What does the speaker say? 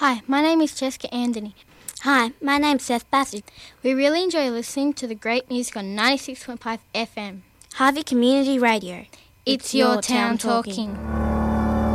Hi, my name is Jessica Anthony. Hi, my name's Seth Bassett. We really enjoy listening to the great music on 96.5 FM. Harvey Community Radio. It's your town talking.